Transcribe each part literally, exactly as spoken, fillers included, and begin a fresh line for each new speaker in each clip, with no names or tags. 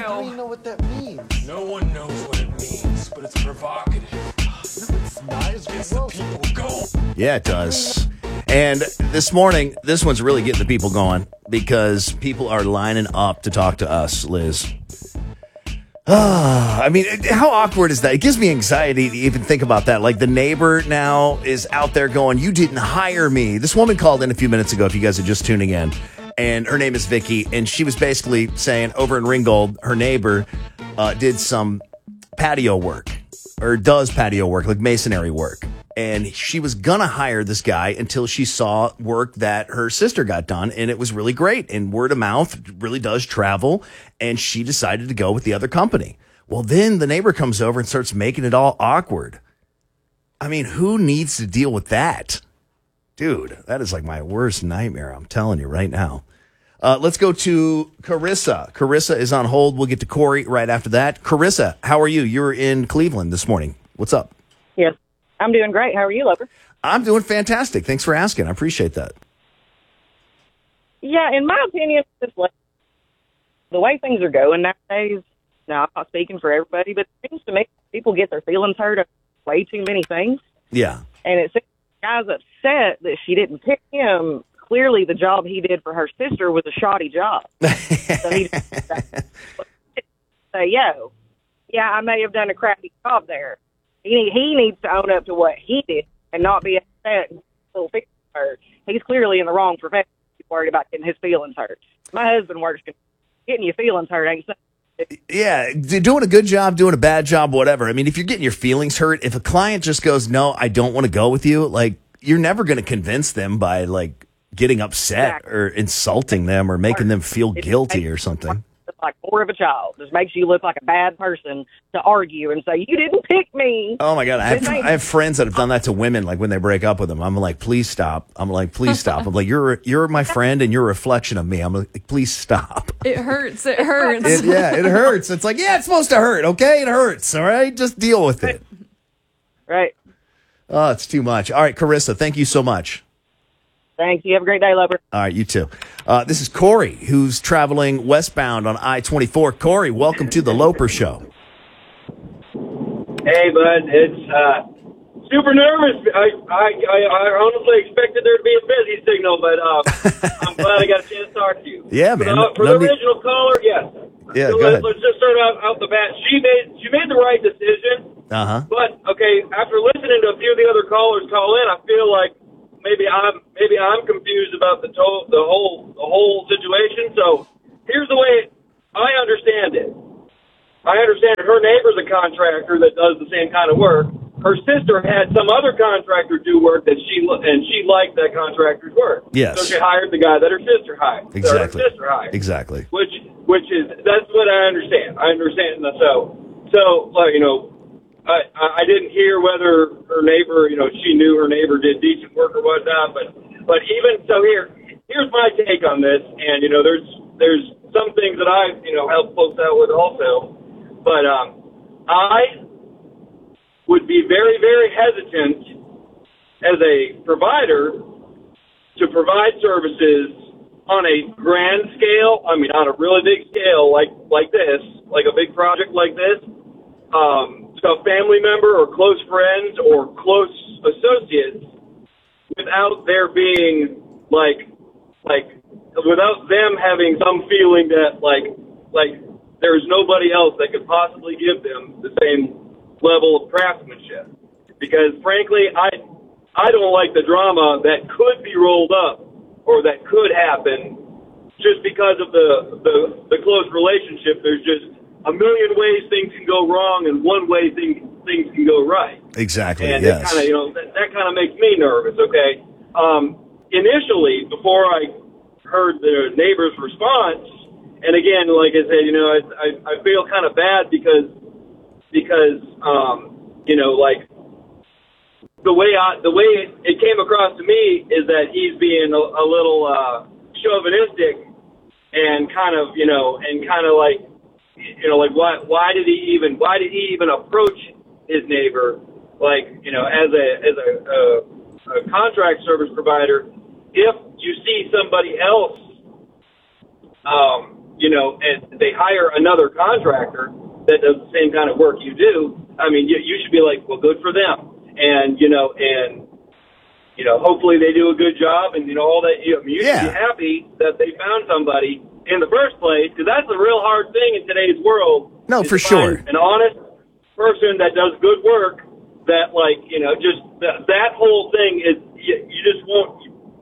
I don't even know what that means.
No one knows what it means, but it's provocative.
No, it's not. It's
Gets the people going.
Yeah, it does. And this morning, this one's really getting the people going because people are lining up to talk to us, Liz. Ah, I mean, how awkward is that? It gives me anxiety to even think about that. Like the neighbor now is out there going, "You didn't hire me." This woman called in a few minutes ago, if you guys are just tuning in, and her name is Vicky, and she was basically saying over in Ringgold, her neighbor uh, did some patio work or does patio work, like masonry work. And she was going to hire this guy until she saw work that her sister got done. And it was really great. And word of mouth really does travel. And she decided to go with the other company. Well, then the neighbor comes over and starts making it all awkward. I mean, who needs to deal with that? Dude, that is like my worst nightmare. I'm telling you right now. Uh, let's go to Carissa. Carissa is on hold. We'll get to Corey right after that. Carissa, how are you? You're in Cleveland this morning. What's up?
Yes. I'm doing great. How are you, Lover?
I'm doing fantastic. Thanks for asking. I appreciate that.
Yeah, in my opinion, it's like the way things are going nowadays. Now, I'm not speaking for everybody, but it seems to me people get their feelings hurt over way too many things.
Yeah.
And it seems the guy's upset that she didn't pick him. Clearly, the job he did for her sister was a shoddy job. So he say, yo, yeah, I may have done a crappy job there. He, he needs to own up to what he did and not be upset and little feelings hurt. He's clearly in the wrong profession. He's worried about getting his feelings hurt. My husband works getting your feelings hurt ain't something.
Yeah, doing a good job, doing a bad job, whatever. I mean, if you're getting your feelings hurt, if a client just goes, no, I don't want to go with you, like, you're never going to convince them by, like, getting upset
Exactly.
or insulting them or making them feel guilty or something.
It's like more of a child. Just makes you look like a bad person to argue and say, you didn't pick me.
Oh, my God. I have, I have friends that have done that to women, like when they break up with them. I'm like, please stop. I'm like, please stop. I'm like, you're you're my friend and you're a reflection of me. I'm like, please stop.
It hurts. It hurts.
It, yeah, it hurts. It's like, yeah, it's supposed to hurt, okay? It hurts, all right? Just deal with it.
Right.
Oh, it's too much. All right, Carissa, thank you so much.
Thanks. You have a great day, Lover.
All right, you too. Uh, this is Corey, who's traveling westbound on I twenty-four. Corey, welcome to the Loper Show.
Hey, bud. It's uh, super nervous. I, I I I honestly expected there to be a busy signal, but uh, I'm glad I got a chance to talk to you.
Yeah, man.
Uh, for
No
the
need-
original caller, yes.
Yeah,
so
go
let's,
ahead.
let's just start out, out the bat. She made she made the right decision.
Uh-huh.
But okay, after listening to a few of the other callers call in, I feel like maybe I'm maybe I'm confused about the to- the whole the whole situation. So here's the way I understand it. I understand her neighbor's a contractor that does the same kind of work. Her sister had some other contractor do work that she and she liked that contractor's work.
Yes.
So she hired the guy that her sister hired.
Exactly.
Her sister hired.
Exactly.
Which which is that's what I understand. I understand that. So so like you know. I, I didn't hear whether her neighbor, you know, she knew her neighbor did decent work or whatnot, but but even so, here here's my take on this, and you know, there's there's some things that I you know help folks out with also, but um, I would be very very hesitant as a provider to provide services on a grand scale. I mean, on a really big scale like like this, like a big project like this. Um, a family member or close friends or close associates without there being like like without them having some feeling that like like there's nobody else that could possibly give them the same level of craftsmanship. Because frankly, I I don't like the drama that could be rolled up or that could happen just because of the the, the close relationship. There's just a million ways things can go wrong, and one way things things can go right.
Exactly.
And
yes.
that kind of, you know, that, that kind of makes me nervous. Okay. Um, initially, before I heard the neighbor's response, and again, like I said, you know, I I, I feel kind of bad because because um, you know, like the way I the way it, it came across to me is that he's being a, a little uh, chauvinistic and kind of, you know, and kind of like. You know, like why? Why did he even? Why did he even approach his neighbor? Like, you know, as a as a, a, a contract service provider, if you see somebody else, um, you know, and they hire another contractor that does the same kind of work you do, I mean, you, you should be like, well, good for them. And, you know, and, you know, hopefully they do a good job and, you know, all that. You, I mean, you
Yeah.
should be happy that they found somebody in the first place, because that's a real hard thing in today's world.
No,
is
for
to find
sure.
An honest person that does good work, that, like, you know, just that, that whole thing is, you, you just won't.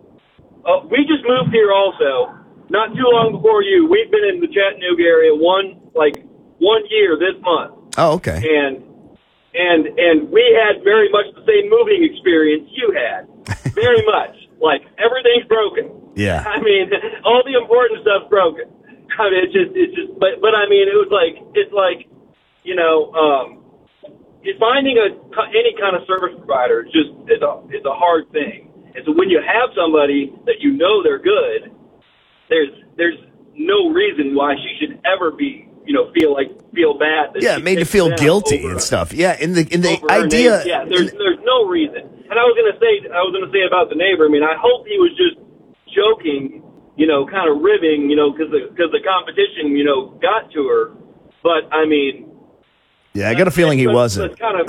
Uh, we just moved here also, not too long before you. We've been in the Chattanooga area one, like, one year this month.
Oh, okay.
And, and, and we had very much the same moving experience you had. Very much. Like, everything's broken.
Yeah.
I mean, all the important stuff's broken. I mean, it's just, it's just, but, but I mean, it was like, it's like, you know, um, it's finding a, any kind of service provider is just, is a, is a hard thing. And so when you have somebody that you know they're good, there's, there's no reason why she should ever be, you know, feel like, feel bad. That
Yeah,
she
it made you
takes
feel
them
guilty
over-
and stuff. Yeah, in the in the
over her
idea.
name. Yeah, there's
in-
there's no reason. And I was gonna say I was gonna say about the neighbor. I mean, I hope he was just joking, you know, kind of ribbing, you know, because the because the competition, you know, got to her. But I mean,
yeah, I got a feeling he
that's-
wasn't.
that's kind of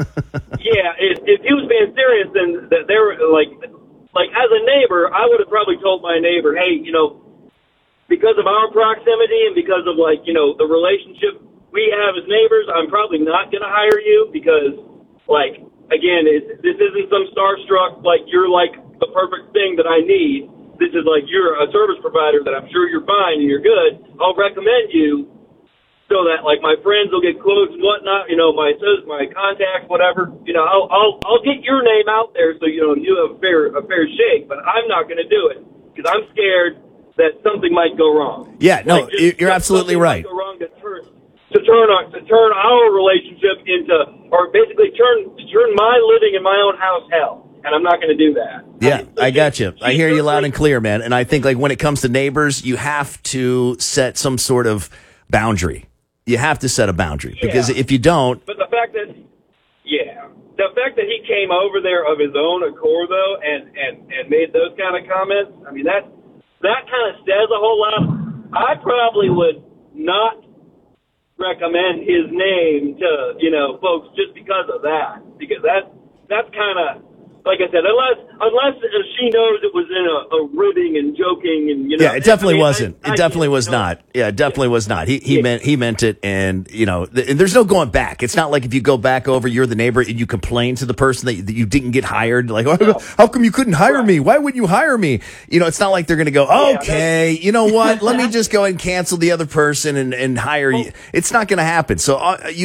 yeah. If, if he was being serious, then that they were like like as a neighbor, I would have probably told my neighbor, hey, you know, because of our proximity and because of, like, you know, the relationship we have as neighbors, I'm probably not going to hire you because, like, again, it, this isn't some starstruck, like, you're, like, the perfect thing that I need. This is, like, you're a service provider that I'm sure you're fine and you're good. I'll recommend you so that, like, my friends will get quotes and whatnot, you know, my my contacts, whatever. You know, I'll I'll, I'll get your name out there so, you know, you have a fair, a fair shake, but I'm not going to do it because I'm scared that something might go wrong.
Yeah, no,
Like, just-
you're
just
absolutely
something
right.
might go wrong to turn to turn our to turn our relationship into, or basically turn to turn my living in my own house hell, and I'm not going to do that.
Yeah,
mean,
I got you. I
she
hear you loud
certainly-
and clear, man. And I think, like, when it comes to neighbors, you have to set some sort of boundary. You have to set a boundary because
Yeah.
if you don't,
But the fact that, yeah, the fact that he came over there of his own accord, though, and and and made those kind of comments, I mean, that that kind of says a whole lot. I probably would not recommend his name to, you know, folks just because of that, because that that's kind of, like I said, unless unless she knows it was in a, a ribbing and joking and, you know.
yeah, it definitely
I mean,
wasn't.
I- I
It definitely
get
was
you know,
not. Yeah, it definitely was not. He he
Yeah.
meant he meant it, and you know, th- and there's no going back. It's not like if you go back over, you're the neighbor and you complain to the person that, that you didn't get hired. Like, oh, how come you couldn't hire me? Why wouldn't you hire me? You know, it's not like they're going to go,
Yeah,
okay, you know what? Let me just go and cancel the other person and and hire you. It's not going to happen. So uh, you.